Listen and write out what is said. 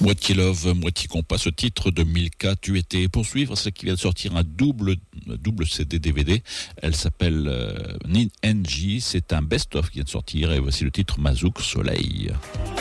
Moitié love, moitié compas, ce titre de Milka, Tu étais. Pour suivre, c'est qui vient de sortir un double CD DVD. Elle s'appelle NG, c'est un best-of qui vient de sortir et voici le titre Mazouk Soleil.